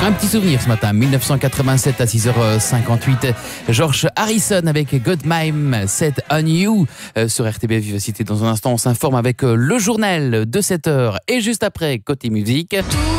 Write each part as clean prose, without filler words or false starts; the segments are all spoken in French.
Un petit souvenir ce matin, 1987 à 6h58. George Harrison avec God Mime, Set on You sur RTBF Vivacité. Dans un instant, on s'informe avec le journal de 7h. Et juste après, côté musique.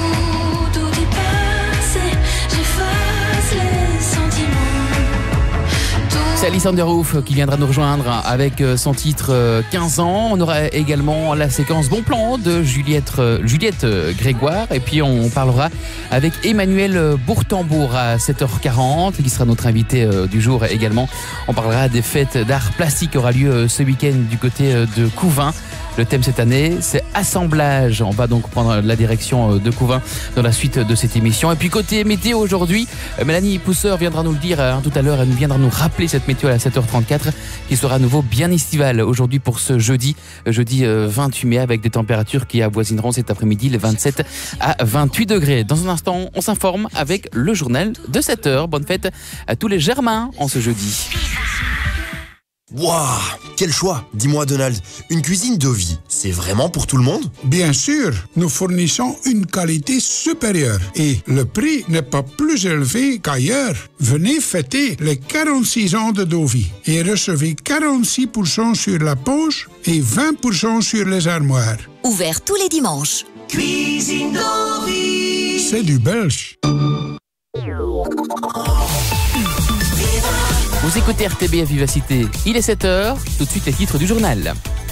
C'est Alison Derouf qui viendra nous rejoindre avec son titre 15 ans. On aura également la séquence Bon Plan de Juliette Grégoire. Et puis on parlera avec Emmanuel Bourtambour à 7h40, qui sera notre invité du jour également. On parlera des fêtes d'art plastique qui aura lieu ce week-end du côté de Couvain. Le thème cette année, c'est assemblage. On va donc prendre la direction de Couvain dans la suite de cette émission. Et puis côté météo aujourd'hui, Mélanie Pousseur viendra nous le dire tout à l'heure. Elle viendra nous rappeler cette météo à 7h34 qui sera à nouveau bien estivale aujourd'hui pour ce jeudi 28 mai, avec des températures qui avoisineront cet après-midi les 27 à 28 degrés. Dans un instant, on s'informe avec le journal de 7h. Bonne fête à tous les Germains en ce jeudi. Waouh, quel choix! Dis-moi Donald, une cuisine Dovie, c'est vraiment pour tout le monde? Bien sûr, nous fournissons une qualité supérieure et le prix n'est pas plus élevé qu'ailleurs. Venez fêter les 46 ans de Dovie et recevez 46% sur la poche et 20% sur les armoires. Ouvert tous les dimanches. Cuisine Dovie. C'est du belge. Vous écoutez RTBF Vivacité, il est 7h, tout de suite les titres du journal.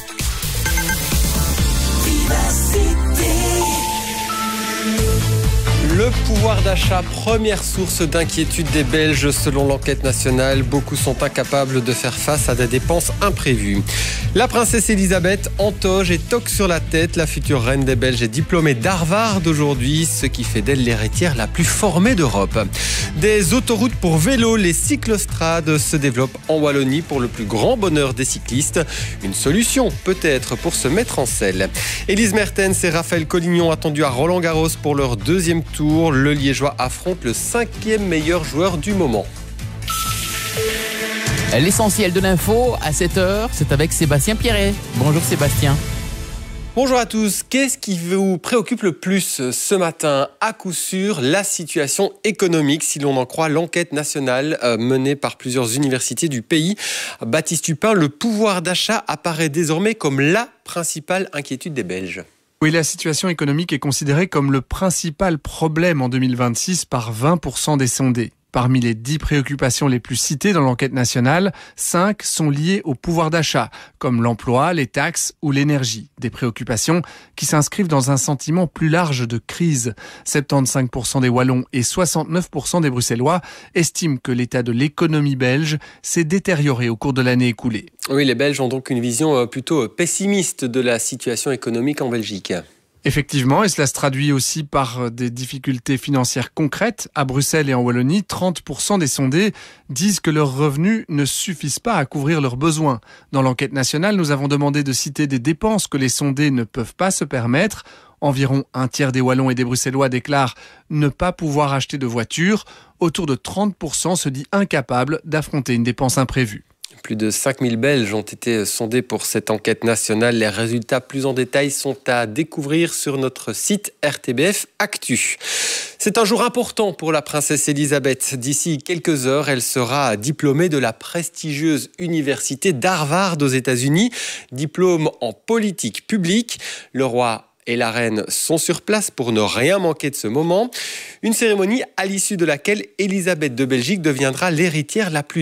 Le pouvoir d'achat, première source d'inquiétude des Belges selon l'enquête nationale. Beaucoup sont incapables de faire face à des dépenses imprévues. La princesse Elisabeth en toge et toque sur la tête. La future reine des Belges est diplômée d'Harvard aujourd'hui, ce qui fait d'elle l'héritière la plus formée d'Europe. Des autoroutes pour vélo, les cyclostrades se développent en Wallonie pour le plus grand bonheur des cyclistes. Une solution peut-être pour se mettre en selle. Elise Mertens et Raphaël Collignon attendus à Roland-Garros pour leur deuxième tour. Le Liégeois affronte le 5e meilleur joueur du moment. L'essentiel de l'info à 7h, c'est avec Sébastien Pierret. Bonjour Sébastien. Bonjour à tous. Qu'est-ce qui vous préoccupe le plus ce matin? À coup sûr, la situation économique, si l'on en croit l'enquête nationale menée par plusieurs universités du pays. Baptiste Tupin, le pouvoir d'achat apparaît désormais comme la principale inquiétude des Belges. Oui, la situation économique est considérée comme le principal problème en 2026 par 20% des sondés. Parmi les 10 préoccupations les plus citées dans l'enquête nationale, 5 sont liées au pouvoir d'achat, comme l'emploi, les taxes ou l'énergie. Des préoccupations qui s'inscrivent dans un sentiment plus large de crise. 75% des Wallons et 69% des Bruxellois estiment que l'état de l'économie belge s'est détérioré au cours de l'année écoulée. Oui, les Belges ont donc une vision plutôt pessimiste de la situation économique en Belgique. Effectivement, et cela se traduit aussi par des difficultés financières concrètes. À Bruxelles et en Wallonie, 30% des sondés disent que leurs revenus ne suffisent pas à couvrir leurs besoins. Dans l'enquête nationale, nous avons demandé de citer des dépenses que les sondés ne peuvent pas se permettre. Environ un tiers des Wallons et des Bruxellois déclarent ne pas pouvoir acheter de voiture. Autour de 30% se dit incapable d'affronter une dépense imprévue. Plus de 5000 Belges ont été sondés pour cette enquête nationale. Les résultats plus en détail sont à découvrir sur notre site RTBF Actu. C'est un jour important pour la princesse Elisabeth. D'ici quelques heures, elle sera diplômée de la prestigieuse université d'Harvard aux États-Unis. Diplôme en politique publique. Le roi et la reine sont sur place pour ne rien manquer de ce moment. Une cérémonie à l'issue de laquelle Elisabeth de Belgique deviendra l'héritière la plus